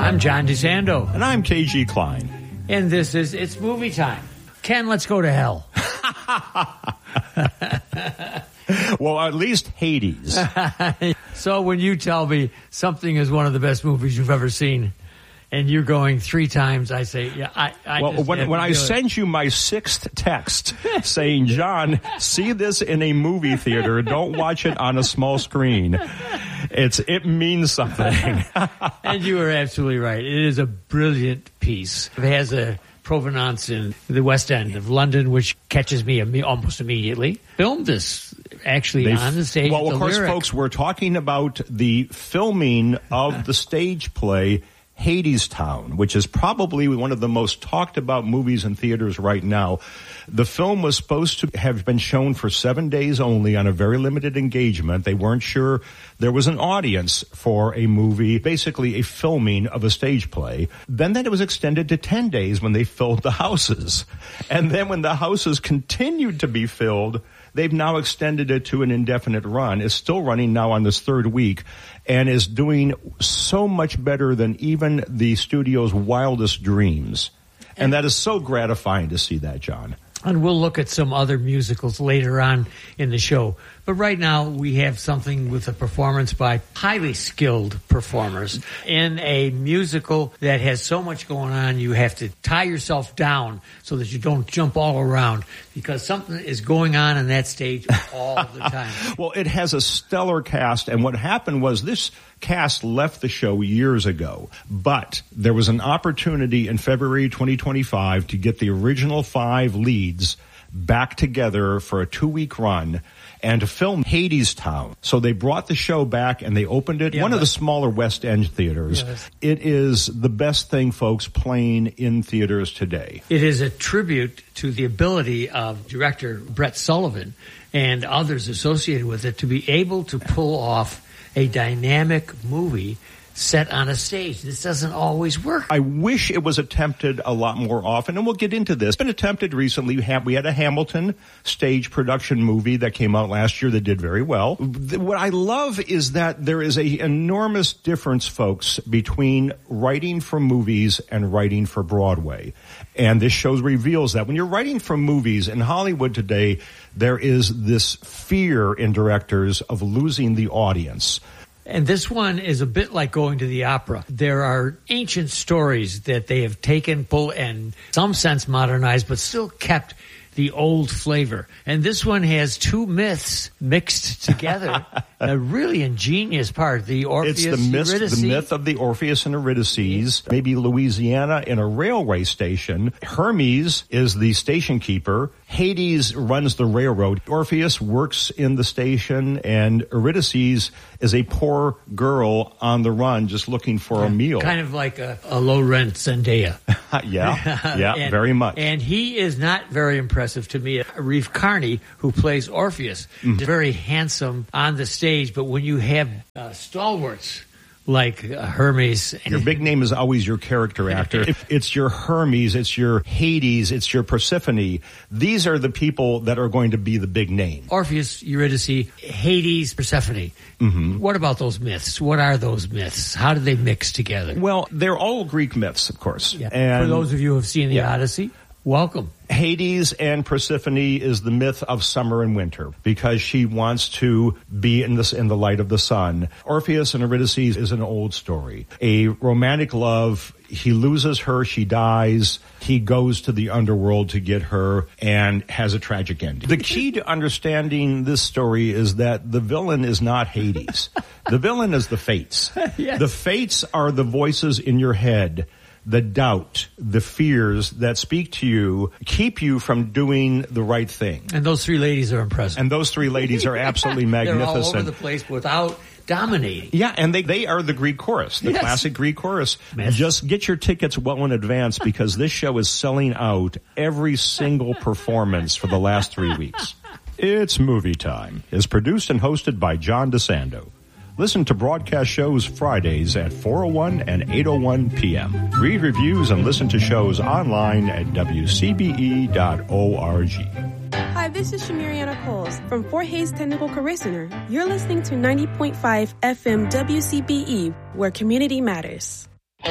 I'm John DeSando. And I'm KG Klein. And this is It's Movie Time. Ken, let's go to hell. Well, at least Hades. So when you tell me something is one of the best movies you've ever seen, and you're going 3 times, I say, yeah, I well, when I send you my 6th text saying, John, see this in a movie theater, don't watch it on a small screen, it means something. And you are absolutely right. It is a brilliant piece. It has a provenance in the West End of London, which catches me almost immediately. Filmed this actually on the stage. Well, of course, Lyric. folks, we're talking about the filming of the stage play Hadestown, which is probably one of the most talked about movies in theaters right now. The film was supposed to have been shown for 7 days only on a very limited engagement. They weren't sure there was an audience for a movie, basically a filming of a stage play. Then it was extended to 10 days when they filled the houses. And then when the houses continued to be filled, they've now extended it to an indefinite run. It's still running now on this 3rd week and is doing so much better than even the studio's wildest dreams. And that is so gratifying to see that, John. And we'll look at some other musicals later on in the show. But right now, we have something with a performance by highly skilled performers in a musical that has so much going on, you have to tie yourself down so that you don't jump all around, because something is going on that stage all the time. Well, it has a stellar cast, and what happened was this cast left the show years ago, but there was an opportunity in February 2025 to get the original 5 leads back together for a 2-week run and to film Hadestown. So they brought the show back and they opened it, one of the smaller West End theaters. Yes. It is the best thing, folks, playing in theaters today. It is a tribute to the ability of director Brett Sullivan and others associated with it to be able to pull off a dynamic movie set on a stage. This doesn't always work. I wish it was attempted a lot more often, and we'll get into this. It's been attempted recently. We had a Hamilton stage production movie that came out last year that did very well. What I love is that there is an enormous difference, folks, between writing for movies and writing for Broadway. And this show reveals that when you're writing for movies in Hollywood today, there is this fear in directors of losing the audience. And this one is a bit like going to the opera. There are ancient stories that they have taken, pulled, and in some sense modernized, but still kept the old flavor. And this one has 2 myths mixed together. A really ingenious part, the Orpheus, Eurydice. The myth of the Orpheus and Eurydice, maybe Louisiana in a railway station. Hermes is the station keeper. Hades runs the railroad. Orpheus works in the station, and Eurydice is a poor girl on the run just looking for a meal. Kind of like a low-rent Zendaya. Yeah, very much. And he is not very impressive to me. Reeve Carney, who plays Orpheus, is very handsome on the stage, but when you have stalwarts like Hermes. Your big name is always your character actor. It's your Hermes, it's your Hades, it's your Persephone. These are the people that are going to be the big name. Orpheus, Eurydice, Hades, Persephone. Mm-hmm. What about those myths? What are those myths? How do they mix together? Well, they're all Greek myths, of course. Yeah. And for those of you who have seen the Odyssey, welcome. Hades and Persephone is the myth of summer and winter because she wants to be in the light of the sun. Orpheus and Eurydice is an old story. A romantic love. He loses her. She dies. He goes to the underworld to get her and has a tragic ending. The key to understanding this story is that the villain is not Hades. The villain is the Fates. Yes. The Fates are the voices in your head, the doubt, the fears that speak to you, keep you from doing the right thing. And those 3 ladies are impressive. And those 3 ladies are absolutely magnificent. They're all over the place without dominating. Yeah, and they are the Greek chorus, the classic Greek chorus. Just get your tickets well in advance because this show is selling out every single performance for the last 3 weeks. It's Movie Time is produced and hosted by John DeSando. Listen to broadcast shows Fridays at 4:01 and 8:01 p.m. Read reviews and listen to shows online at WCBE.org. Hi, this is Shamiriana Coles from Fort Hays Technical Career Center. You're listening to 90.5 FM WCBE, where community matters.